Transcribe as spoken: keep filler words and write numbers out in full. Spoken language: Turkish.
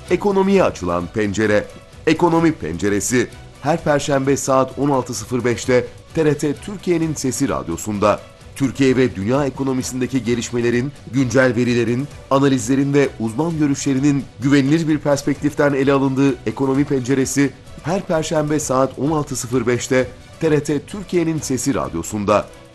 Ekonomiye açılan pencere, Ekonomi Penceresi, her Perşembe saat on altı sıfır beşte T R T Türkiye'nin Sesi Radyosu'nda. Türkiye ve dünya ekonomisindeki gelişmelerin, güncel verilerin, analizlerin ve uzman görüşlerinin güvenilir bir perspektiften ele alındığı Ekonomi Penceresi, her Perşembe saat on altı sıfır beşte T R T Türkiye'nin Sesi Radyosu'nda.